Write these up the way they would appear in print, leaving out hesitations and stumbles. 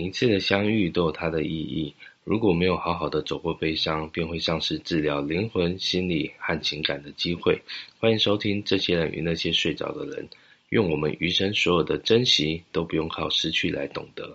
一次的相遇都有它的意义，如果没有好好的走过悲伤，便会丧失治疗灵魂、心理和情感的机会。欢迎收听这些人与那些睡着的人，愿我们余生所有的珍惜都不用靠失去来懂得。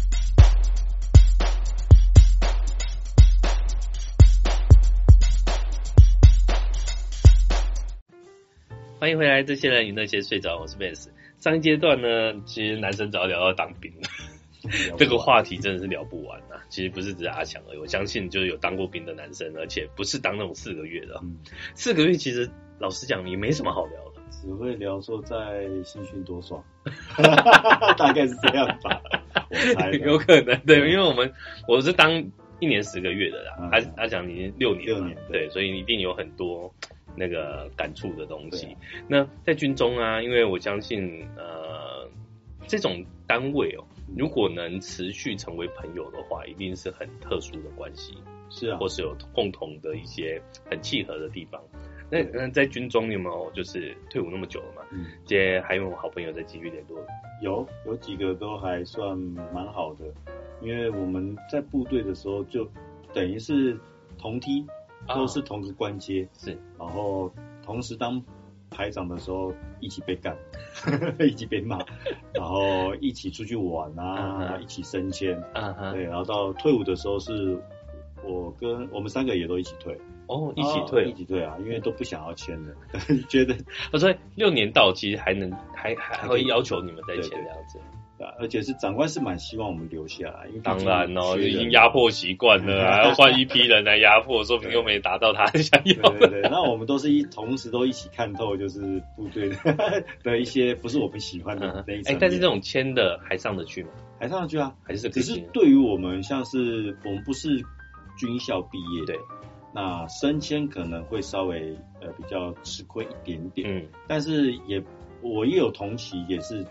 欢迎回来，这些人与那些睡着，我是 Vance。上一阶段呢，其实男生早聊到当兵了，这个话题真的是聊不完啊。其实不是只是阿强而已，我相信就是有当过兵的男生，而且不是当那种4个月的。4个月其实老实讲也没什么好聊的， 只会聊说在新训多爽，大概是这样吧。我猜的有可能对，因为我是当1年10个月的啦，阿强已经6年了，对，所以一定有很多那个感触的东西。那在军中啊，因为我相信这种单位哦，如果能持续成为朋友的话，一定是很特殊的关系， 是啊， 或是有共同的一些很契合的地方。那在军中有没有就是退伍那么久了嘛？这还有好朋友在继续联络？ 有几个都还算蛮好的，因为我们在部队的时候就等于是同梯，都是同个官阶， 是， 然后同时当排长的时候一起被干，一起被骂，然后一起出去玩啊，一起升迁，对，然后到退伍的时候是我们3个也都一起退。 一起退， 一起退啊！因为都不想要签了，觉得所以6年到其实还会要求你们再签这样子。 而且是长官是蛮希望我们留下来，因为当然已经压迫习惯了，还要换一批人来压迫，说不定又没达到他想要的。 对，那我们都是同时都一起看透，就是部队的一些不是我们喜欢的那一层。 但是这种签的还上得去吗？ 还上得去啊， 还是只是对于我们像是我们不是军校毕业， 对。 那升迁可能会稍微比较吃亏一点点，但是我也有同期也是